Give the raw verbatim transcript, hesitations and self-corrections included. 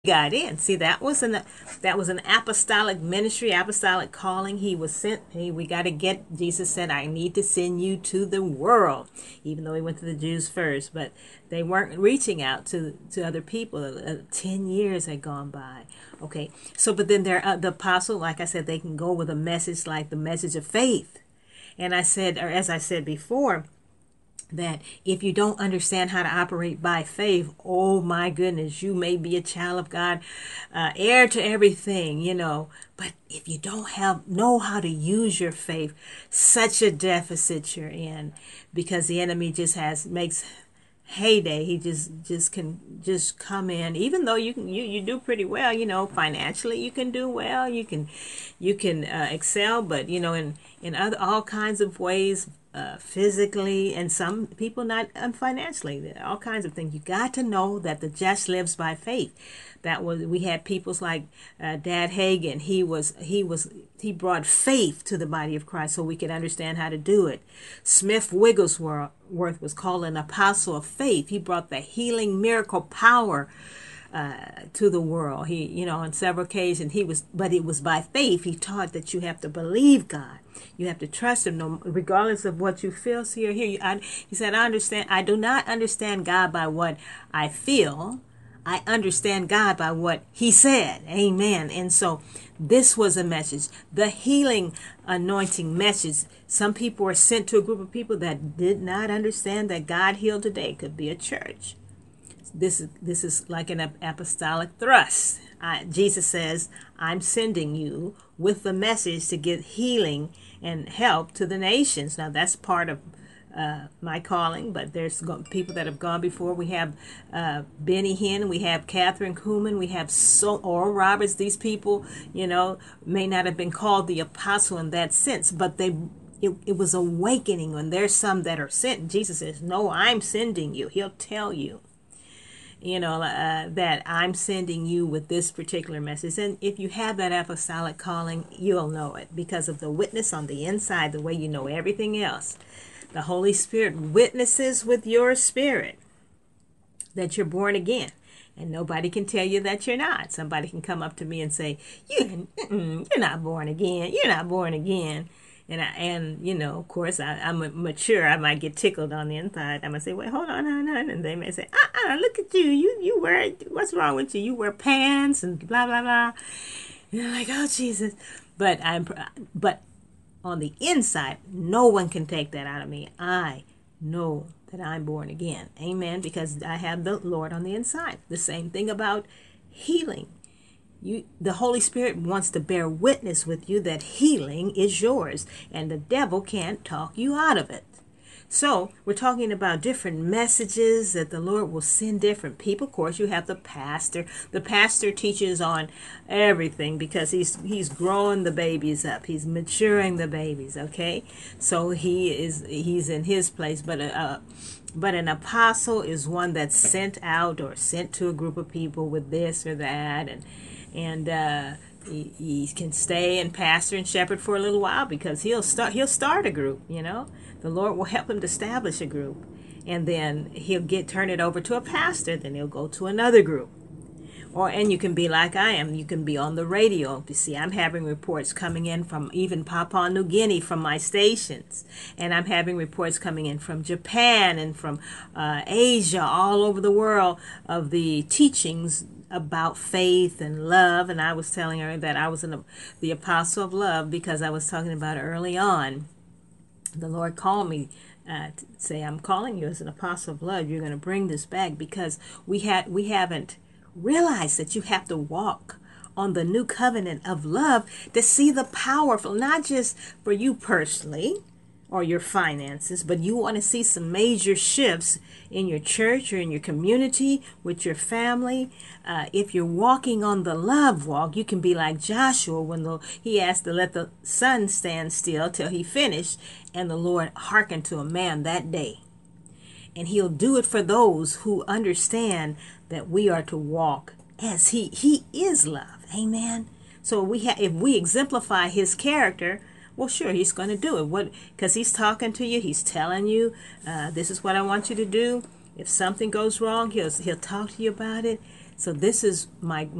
got in. See, that was an that was an apostolic ministry, apostolic calling. He was sent. Hey, we got to get. Jesus said, "I need to send you to the world," even though he went to the Jews first. But they weren't reaching out to to other people. Uh, Ten years had gone by. Okay, so but then there, uh, the apostle, like I said, they can go with a message like the message of faith. And I said, or as I said before, that if you don't understand how to operate by faith, oh my goodness, you may be a child of God, uh, heir to everything, you know. But if you don't have know how to use your faith, such a deficit you're in, because the enemy just has makes heyday. He just just can just come in, even though you can you, you do pretty well, you know, financially you can do well, you can you can uh, excel, but you know, in in other all kinds of ways, uh, physically, and some people not um, financially, all kinds of things. You got to know that the just lives by faith. That was we had peoples like uh, Dad Hagin. He was he was he brought faith to the body of Christ so we could understand how to do it. Smith Wigglesworth was called an apostle of faith. He brought the healing miracle power uh, to the world. He, you know, on several occasions he was, but it was by faith. He taught that you have to believe God. You have to trust Him, no, regardless of what you feel. See, here, I, he said, "I understand. I do not understand God by what I feel. I understand God by what He said." Amen. And so this was a message, the healing anointing message. Some people were sent to a group of people that did not understand that God healed today. It could be a church. This is this is like an apostolic thrust. I, Jesus says, "I'm sending you with the message to get healing and help to the nations." Now that's part of Uh, my calling, but there's go- people that have gone before. We have uh, Benny Hinn, we have Catherine Kuhlman, we have so Oral Roberts. These people, you know, may not have been called the apostle in that sense, but they it, it was awakening. When there's some that are sent, Jesus says, "No, I'm sending you." He'll tell you, you know, uh, that I'm sending you with this particular message. And if you have that apostolic calling, you'll know it because of the witness on the inside, the way you know everything else. The Holy Spirit witnesses with your spirit that you're born again. And nobody can tell you that you're not. Somebody can come up to me and say, you, you're not born again. You're not born again. And, I, and you know, of course, I, I'm mature. I might get tickled on the inside. I might say, wait, hold on, hold on. And they may say, uh-uh, look at you. You you wear, what's wrong with you? You wear pants and blah, blah, blah. And I'm like, oh, Jesus. But I'm, but on the inside, no one can take that out of me. I know that I'm born again. Amen. Because I have the Lord on the inside. The same thing about healing. You, the Holy Spirit wants to bear witness with you that healing is yours, and the devil can't talk you out of it. So we're talking about different messages that the Lord will send different people. Of course, you have the pastor. The pastor teaches on everything because he's he's growing the babies up. He's maturing the babies. Okay, so he is he's in his place. But a, uh, but an apostle is one that's sent out or sent to a group of people with this or that, and and. Uh, He, he can stay and pastor and shepherd for a little while because he'll start he'll start a group, you know. The Lord will help him to establish a group, and then he'll get turn it over to a pastor. Then he'll go to another group, or and you can be like I am. You can be on the radio. You see, I'm having reports coming in from even Papua New Guinea from my stations, and I'm having reports coming in from Japan and from uh, Asia, all over the world, of the teachings about faith and love. And I was telling her that I was an, the apostle of love because I was talking about it early on. The Lord called me uh, to say, "I'm calling you as an apostle of love. You're going to bring this back," because we had we haven't realized that you have to walk on the new covenant of love to see the powerful, not just for you personally or your finances, but you want to see some major shifts in your church or in your community, with your family. Uh, if you're walking on the love walk, you can be like Joshua when the, he asked to let the sun stand still till he finished, and the Lord hearkened to a man that day. And he'll do it for those who understand that we are to walk as he, he is love. Amen. So we ha- if we exemplify his character, well, sure, he's going to do it. What? Because he's talking to you. He's telling you, uh, this is what I want you to do. If something goes wrong, he'll he'll talk to you about it. So this is my